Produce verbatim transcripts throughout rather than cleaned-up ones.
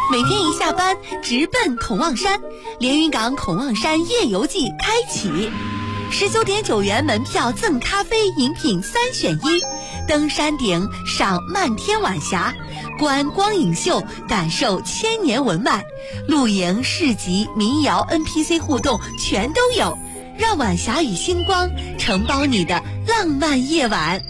每天一下班直奔孔望山，连云港孔望山夜游记开启。十九点九元门票赠咖啡饮品三选一，登山顶赏漫天晚霞，观光影秀感受千年文脉，露营市集民谣 N P C 互动全都有，让晚霞与星光承包你的浪漫夜晚。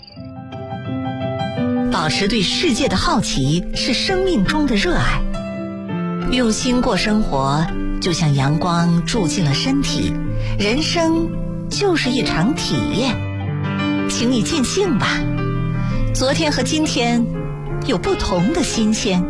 保持对世界的好奇是生命中的热爱，用心过生活，就像阳光住进了身体，人生就是一场体验。请你尽兴吧，昨天和今天有不同的新鲜。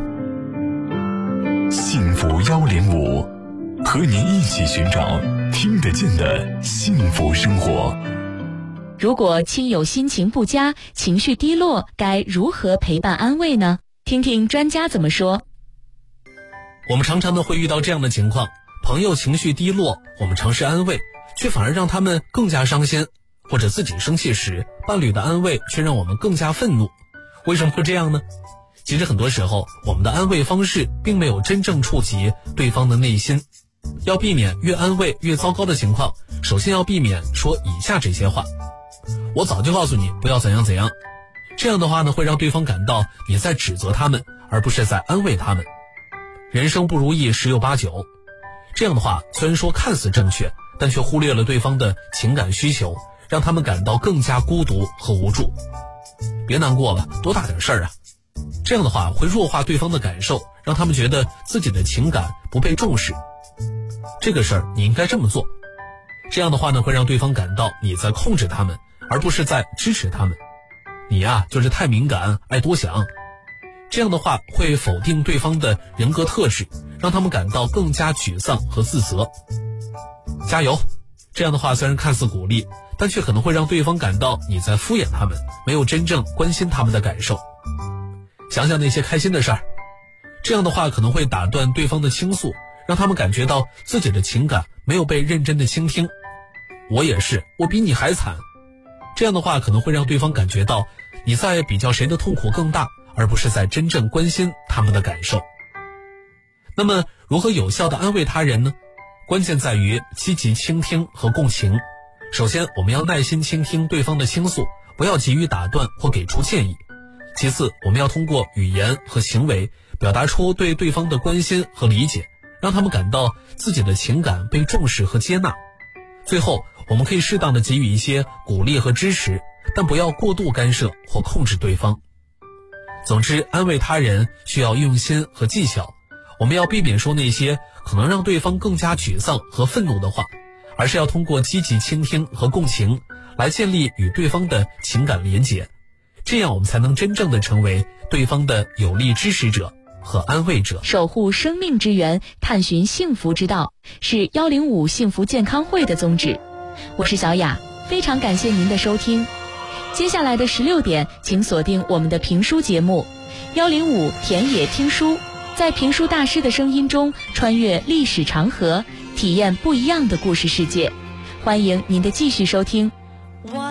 幸福幺零五，和您一起寻找听得见的幸福生活。 如果亲友心情不佳，情绪低落，该如何陪伴安慰呢？听听专家怎么说。 我们常常的会遇到这样的情况，朋友情绪低落，我们尝试安慰，却反而让他们更加伤心，或者自己生气时，伴侣的安慰却让我们更加愤怒。为什么会这样呢？其实很多时候，我们的安慰方式并没有真正触及对方的内心。要避免越安慰越糟糕的情况，首先要避免说以下这些话：我早就告诉你不要怎样怎样。这样的话呢，会让对方感到你在指责他们，而不是在安慰他们。人生不如意十有八九。这样的话虽然说看似正确，但却忽略了对方的情感需求，让他们感到更加孤独和无助。别难过了，多大点事儿啊。这样的话会弱化对方的感受，让他们觉得自己的情感不被重视。这个事儿你应该这么做。这样的话呢，会让对方感到你在控制他们，而不是在支持他们。你呀，就是太敏感，爱多想。这样的话会否定对方的人格特质，让他们感到更加沮丧和自责。加油！这样的话虽然看似鼓励，但却可能会让对方感到你在敷衍他们，没有真正关心他们的感受。想想那些开心的事儿，这样的话可能会打断对方的倾诉，让他们感觉到自己的情感没有被认真的倾听。我也是，我比你还惨。这样的话可能会让对方感觉到你在比较谁的痛苦更大，而不是在真正关心他们的感受。那么如何有效地安慰他人呢？关键在于积极倾听和共情。首先，我们要耐心倾听对方的倾诉，不要急于打断或给出建议。其次，我们要通过语言和行为表达出对对方的关心和理解，让他们感到自己的情感被重视和接纳。最后，我们可以适当的给予一些鼓励和支持，但不要过度干涉或控制对方。总之，安慰他人需要用心和技巧，我们要避免说那些可能让对方更加沮丧和愤怒的话，而是要通过积极倾听和共情来建立与对方的情感连结，这样我们才能真正的成为对方的有力支持者和安慰者。 守护生命之源，探寻幸福之道，是一零五幸福健康会的宗旨。我是小雅，非常感谢您的收听。接下来的十六点，请锁定我们的评书节目一零五田野听书，在评书大师的声音中穿越历史长河，体验不一样的故事世界。欢迎您的继续收听。